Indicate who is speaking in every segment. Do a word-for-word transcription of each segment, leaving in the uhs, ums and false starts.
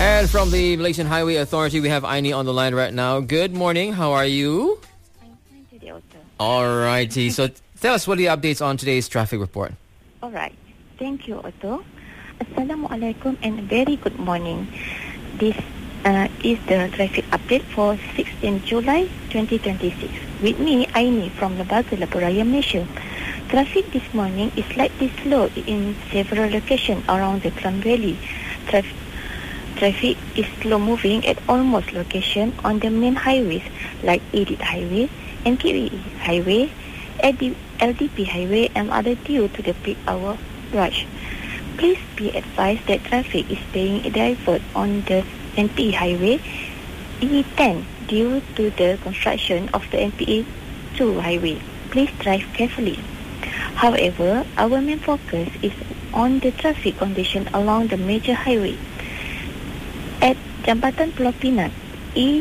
Speaker 1: And from the Malaysian Highway Authority, we have Aini on the line right now. Good morning. How are you?
Speaker 2: I'm fine today, Otto.
Speaker 1: All righty. So tell us, what are the updates on today's traffic report?
Speaker 2: All right. Thank you, Otto. Assalamualaikum and very good morning. This uh, is the traffic update for sixteenth July twenty twenty-six. With me, Aini from Lembaga Lebuh Raya, Malaysia. Traffic this morning is slightly slow in several locations around the Klang Valley. Traf- traffic is slow moving at almost locations on the main highways like Edit Highway, N K V E Highway, L D P Highway, and other due to the peak hour rush. Please be advised that traffic is being diverted on the N P E Highway E ten due to the construction of the N P E two highway. Please drive carefully. However, our main focus is on the traffic condition along the major highway. At Jambatan Pulau Pinang, E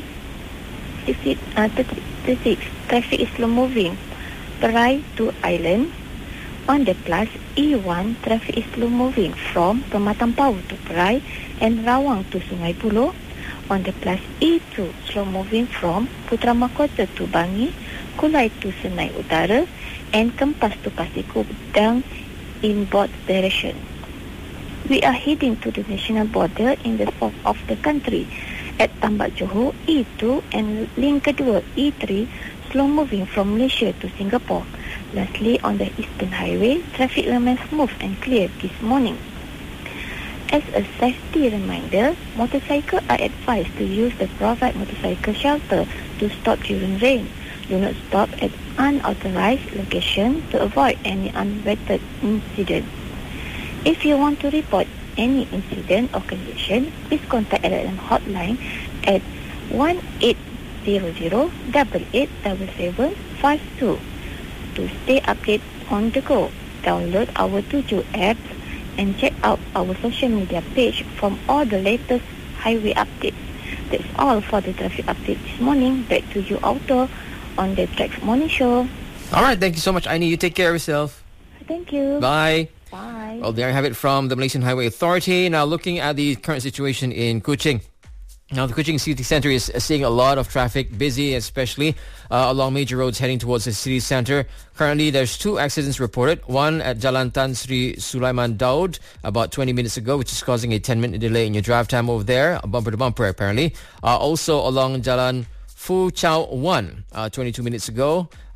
Speaker 2: thirty-six, traffic is slow moving. Perai to Island. On the plus E one, traffic is slow moving from Pematang Pau to Perai and Rawang to Sungai Buloh. On the plus E two, slow moving from Putra Mahkota to Bangi, Kulai to Senai Utara, and Kempas to Pasir Kudang in both directions. We are heading to the national border in the south of the country. At Tambak Johor, E two and link kedua E three, slow moving from Malaysia to Singapore. Lastly, on the Eastern Highway, traffic remains smooth and clear this morning. As a safety reminder, motorcycles are advised to use the provide motorcycle shelter to stop during rain. Do not stop at unauthorized location to avoid any unwanted incident. If you want to report any incident or condition, please contact L L M hotline at one eight hundred, eight eight seven seven five two. To stay updated on the go, download our Tuju app and check out our social media page from all the latest highway updates. That's all for the traffic update this morning. Back to you, Auto, on the Tracks Morning Show.
Speaker 1: All right. Thank you so much, Aini. You take care of yourself.
Speaker 2: Thank you.
Speaker 1: Bye.
Speaker 2: Bye.
Speaker 1: Well, there you have it from the Malaysian Highway Authority. Now, looking at the current situation in Kuching. Now, the Kuching City Centre is seeing a lot of traffic, busy especially uh, along major roads heading towards the city centre. Currently, there's two accidents reported. One at Jalan Tan Sri Sulaiman Daud about twenty minutes ago, which is causing a ten-minute delay in your drive time over there, bumper to bumper apparently. Uh, also along Jalan Fu Chau one, uh, twenty-two minutes ago.